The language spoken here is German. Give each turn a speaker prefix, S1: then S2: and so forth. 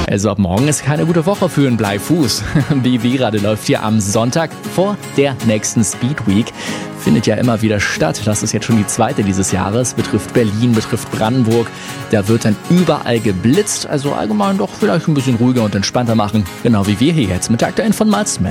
S1: Also ab morgen ist keine gute Woche für einen Bleifuß. BB-Rade läuft hier am Sonntag vor der nächsten Speed Week. Findet ja immer wieder statt. Das ist jetzt schon die zweite dieses Jahres. Betrifft Berlin, betrifft Brandenburg. Da wird dann überall geblitzt. Also allgemein doch vielleicht ein bisschen ruhiger und entspannter machen. Genau wie wir hier jetzt mit der Aktuellen von Malzman.